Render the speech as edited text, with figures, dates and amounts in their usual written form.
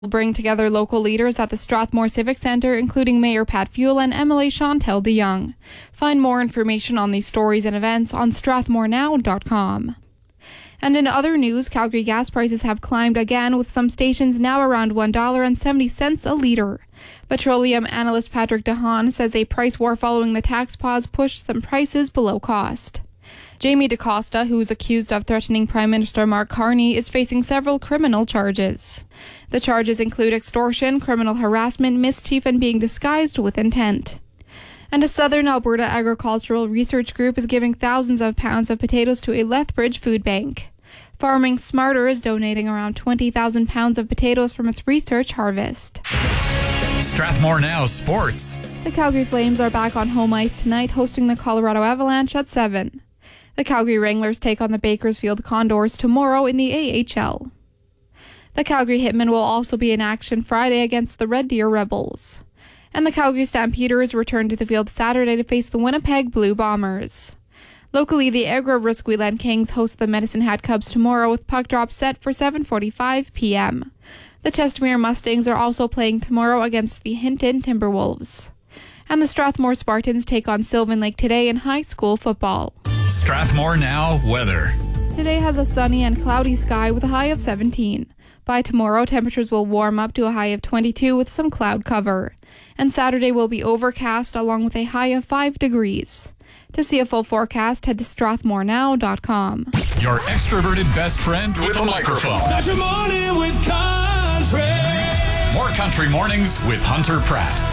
will bring together local leaders at the Strathmore Civic Centre, including Mayor Pat Fuel and MLA Chantel de Jong. Find more information on these stories and events on strathmorenow.com. And in other news, Calgary gas prices have climbed again, with some stations now around $1.70 a litre. Petroleum analyst Patrick DeHaan says a price war following the tax pause pushed some prices below cost. Jamie DaCosta, who is accused of threatening Prime Minister Mark Carney, is facing several criminal charges. The charges include extortion, criminal harassment, mischief, and being disguised with intent. And a Southern Alberta Agricultural Research Group is giving thousands of pounds of potatoes to a Lethbridge food bank. Farming Smarter is donating around 20,000 pounds of potatoes from its research harvest. Strathmore Now Sports. The Calgary Flames are back on home ice tonight, hosting the Colorado Avalanche at 7. The Calgary Wranglers take on the Bakersfield Condors tomorrow in the AHL. The Calgary Hitmen will also be in action Friday against the Red Deer Rebels. And the Calgary Stampeders return to the field Saturday to face the Winnipeg Blue Bombers. Locally, the Airgrove Risqueland Kings host the Medicine Hat Cubs tomorrow with puck drop set for 7:45 p.m. The Chestermere Mustangs are also playing tomorrow against the Hinton Timberwolves. And the Strathmore Spartans take on Sylvan Lake today in high school football. Strathmore Now weather. Today has a sunny and cloudy sky with a high of 17. By tomorrow, temperatures will warm up to a high of 22 with some cloud cover. And Saturday will be overcast along with a high of 5 degrees. To see a full forecast, head to strathmorenow.com. Your extroverted best friend with a microphone. Start your morning with country. More country mornings with Hunter Pratt.